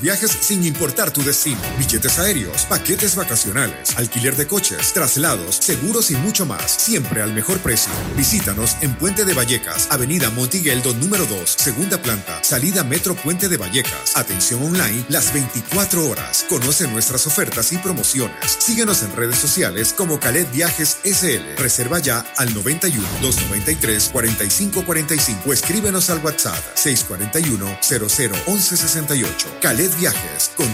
Viajes sin importar tu destino, billetes aéreos, paquetes vacacionales, alquiler de coches, traslados, seguros y mucho más, siempre al mejor precio. Visítanos en Puente de Vallecas, Avenida Montigueldo número 2, segunda planta, salida Metro Puente de Vallecas. Atención online las 24 horas. Conoce nuestras ofertas y promociones. Síguenos en redes sociales como Calet Viajes SL. Reserva ya al 91-293-4545 o escríbenos al WhatsApp 641-001168. Calet Viajes, con